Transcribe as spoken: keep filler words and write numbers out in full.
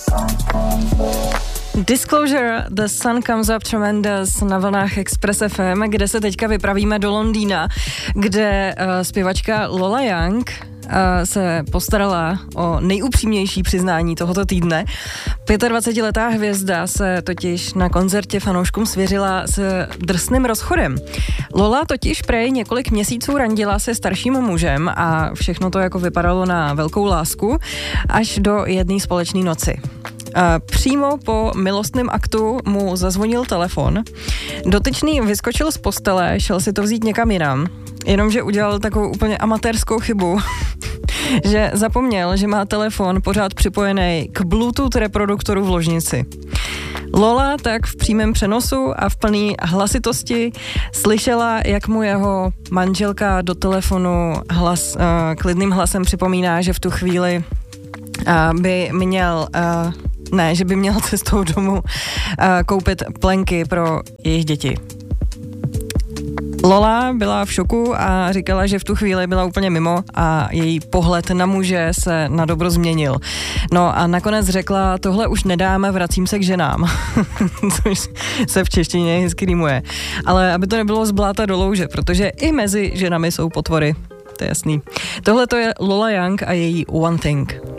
Disclosure, The Sun Comes Up Tremendous na vlnách Express F M, kde se teďka vypravíme do Londýna, kde uh, zpěvačka Lola Young uh, se postarala o nejupřímnější přiznání tohoto týdne. dvacetiletá hvězda se totiž na koncertě fanouškům svěřila s drsným rozchodem. Lola totiž prej několik měsíců randila se starším mužem a všechno to jako vypadalo na velkou lásku až do jedné společné noci. Přímo po milostném aktu mu zazvonil telefon. Dotyčný vyskočil z postele, šel si to vzít někam jinam, jenomže udělal takovou úplně amatérskou chybu, že zapomněl, že má telefon pořád připojený k Bluetooth reproduktoru v ložnici. Lola tak v přímém přenosu a v plné hlasitosti slyšela, jak mu jeho manželka do telefonu hlas, uh, klidným hlasem připomíná, že v tu chvíli uh, by měl... Uh, Ne, že by měla cestou domů uh, koupit plenky pro jejich děti. Lola byla v šoku a říkala, že v tu chvíli byla úplně mimo a její pohled na muže se na dobro změnil. No a nakonec řekla, tohle už nedáme, vracím se k ženám. Což se v češtině hezky rýmuje. Ale aby to nebylo z bláta do louže, protože i mezi ženami jsou potvory. To je jasný. Tohle to je Lola Young a její One Thing.